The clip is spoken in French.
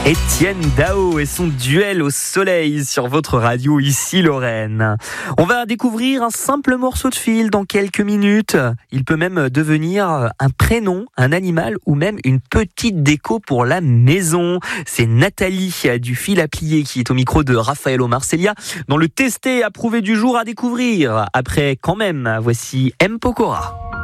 Étienne Dao et son duel au soleil sur votre radio ici Lorraine. On va découvrir un simple morceau de fil dans quelques minutes. Il peut même devenir un prénom, un animal ou même une petite déco pour la maison. C'est Nathalie du fil à plier qui est au micro de Raphaël Marcelia dans le testé approuvé du jour à découvrir. Après quand même, voici M. Pokora.